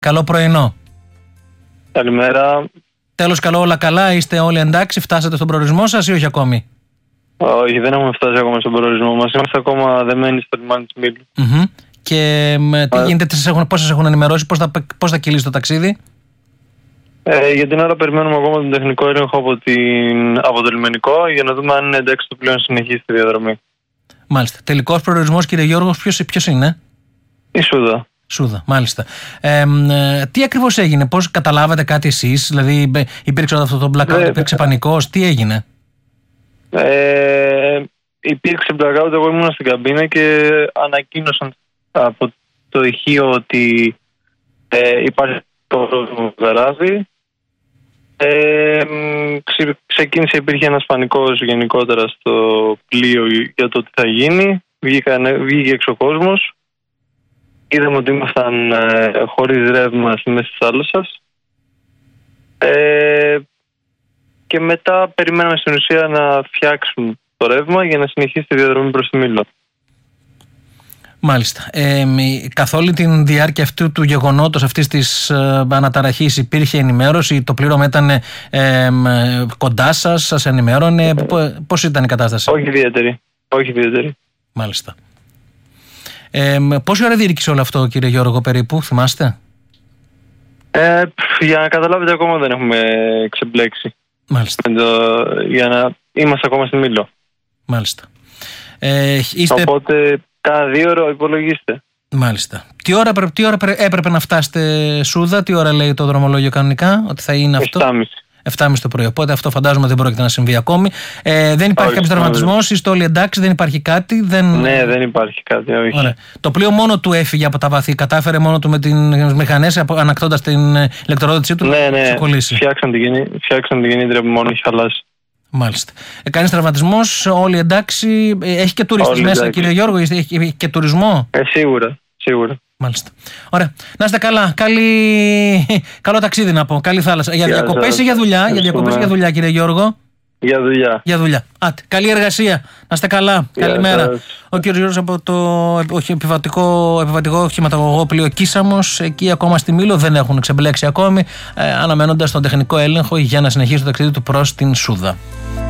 Καλό πρωινό. Καλημέρα. Τέλος καλό, όλα καλά, είστε όλοι εντάξει, φτάσατε στον προορισμό σας ή όχι ακόμη? Όχι, δεν έχουμε φτάσει ακόμα στον προορισμό μας. Είμαστε ακόμα δεμένοι στο λιμάνι της Μήλου. Και τι γίνεται, πώς σας έχουν ενημερώσει, πώς θα κυλήσει το ταξίδι? Για την ώρα περιμένουμε ακόμα τον τεχνικό έλεγχο από το λιμενικό για να δούμε αν είναι εντάξει το πλοίο να συνεχίσει τη διαδρομή. Μάλιστα. Τελικός προορισμός, κύριε Γιώργο, ποιος είναι? Η Σούδα. Σούδα, μάλιστα. Τι ακριβώς έγινε, πώς καταλάβατε κάτι εσείς, δηλαδή υπήρξε αυτό το blackout, υπήρξε πανικός, τι έγινε? Υπήρξε blackout, εγώ ήμουν στην καμπίνα και ανακοίνωσαν από το ηχείο ότι υπάρχει το γαράζι. Ξεκίνησε, υπήρχε ένας πανικός γενικότερα στο πλοίο για το τι θα γίνει. Βγήκε έξω ο κόσμος. Είδαμε ότι ήμασταν χωρίς ρεύμα μέσα της θάλασσας. Και μετά περιμέναμε στην ουσία να φτιάξουν το ρεύμα για να συνεχίσει τη διαδρομή προς τη Μήλο. Μάλιστα. Καθ' όλη τη διάρκεια αυτού του γεγονότος, αυτής της αναταραχής, υπήρχε ενημέρωση? Το πλήρωμα ήταν κοντά σας, σας ενημέρωνε? Πώς ήταν η κατάσταση? Όχι ιδιαίτερη. Μάλιστα. Πόση ώρα διήρκησε όλο αυτό, κύριε Γιώργο, περίπου, θυμάστε? Για να καταλάβετε, ακόμα δεν έχουμε ξεμπλέξει. Μάλιστα. Για να είμαστε ακόμα στη Μήλο. Μάλιστα. Οπότε cada 2 ώρες υπολογίστε. Μάλιστα. Τι ώρα έπρεπε να φτάσετε Σούδα, τι ώρα λέει το δρομολόγιο κανονικά ότι θα είναι αυτό? 7.30 το πρωί. Οπότε αυτό φαντάζομαι δεν πρόκειται να συμβεί ακόμη. Δεν υπάρχει κάποιος τραυματισμός, είστε όλοι εντάξει, δεν υπάρχει κάτι? Ναι, δεν υπάρχει κάτι. Όχι. Ωραία. Το πλοίο μόνο του έφυγε από τα βαθύ, κατάφερε μόνο του με τις μηχανές, ανακτώντας την ηλεκτροδότησή του? Ναι. Φτιάξαν την κινήτρια που μόνο έχει χαλάσει. Μάλιστα. Κανείς τραυματισμός, όλοι εντάξει? Έχει και τουρίστες μέσα, εντάξει, κύριε Γιώργο, έχει και τουρισμό? Σίγουρα. Μάλιστα. Ωραία. Να είστε καλά. Καλό ταξίδι να πω. Καλή θάλασσα. Για διακοπές ή για δουλειά? Για διακοπές ή για δουλειά, κύριε Γιώργο? Για δουλειά. Άτε. Καλή εργασία. Να είστε καλά. Καλημέρα. Ο κύριος Γιώργος από το επιβατικό οχηματαγωγό πλοίο Κίσαμος. Εκεί ακόμα στη Μήλο δεν έχουν ξεμπλέξει ακόμη, αναμένοντας τον τεχνικό έλεγχο για να συνεχίσει το ταξίδι του προς την Σούδα.